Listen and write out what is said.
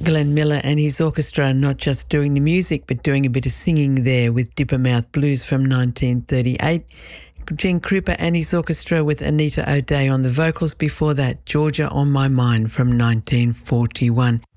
Glenn Miller and his orchestra not just doing the music but doing a bit of singing there with Dippermouth Blues from 1938. Gene Krupa and his orchestra with Anita O'Day on the vocals. Before that, Georgia on My Mind from 1941.